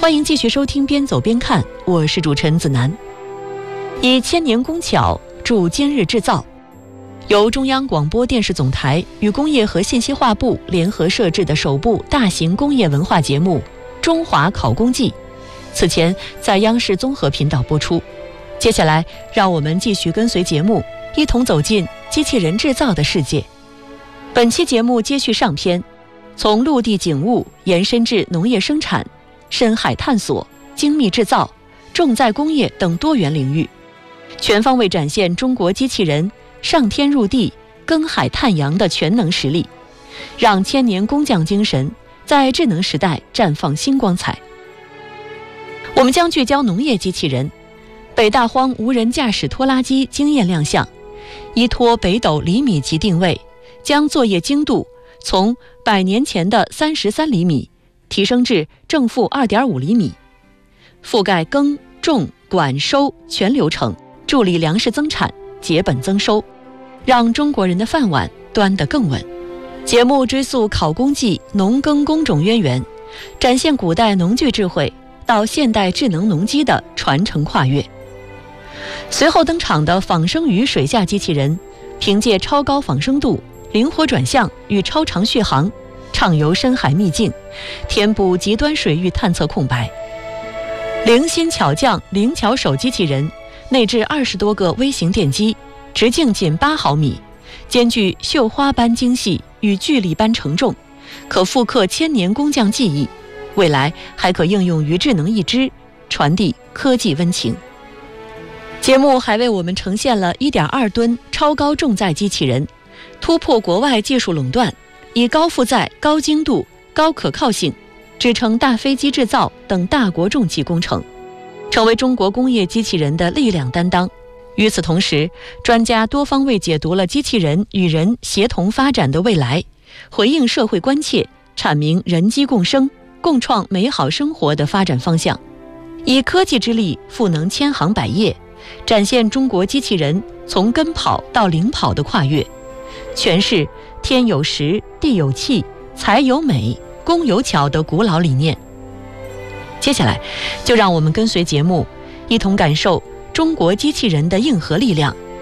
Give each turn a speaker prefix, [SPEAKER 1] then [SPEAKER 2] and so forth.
[SPEAKER 1] 欢迎继续收听边走边看，我是主持人子楠。以千年工巧铸今日制造，由中央广播电视总台与工业和信息化部联合设置的首部大型工业文化节目《中华考工记》，此前在央视综合频道播出。接下来让我们继续跟随节目，一同走进机器人制造的世界。本期节目接续上篇，从陆地景物延伸至农业生产、深海探索、精密制造、重载工业等多元领域，全方位展现中国机器人上天入地、耕海探洋的全能实力，让千年工匠精神在智能时代绽放新光彩。我们将聚焦农业机器人，北大荒无人驾驶拖拉机惊艳亮相，依托北斗厘米级定位，将作业精度从100年前的33厘米提升至正负2.5厘米，覆盖耕、种、管、收全流程，助力粮食增产、节本增收，让中国人的饭碗端得更稳。节目追溯考工记农耕工种渊源，展现古代农具智慧到现代智能农机的传承跨越。随后登场的仿生鱼水下机器人，凭借超高仿生度、灵活转向与超长续航，畅游深海秘境，填补极端水域探测空白。灵心巧匠灵巧手机器人，内置20多个微型电机，直径仅8毫米，兼具绣花般精细与巨力般承重，可复刻千年工匠技艺，未来还可应用于智能义肢，传递科技温情。节目还为我们呈现了 1.2 吨超高重载机器人，突破国外技术垄断，以高负载、高精度、高可靠性支撑大飞机制造等大国重器工程，成为中国工业机器人的力量担当。与此同时，专家多方位解读了机器人与人协同发展的未来，回应社会关切，阐明人机共生、共创美好生活的发展方向，以科技之力赋能千行百业，展现中国机器人从跟跑到领跑的跨越，诠释天有时、地有气、财有美、工有巧的古老理念。接下来就让我们跟随节目，一同感受中国机器人的硬核力量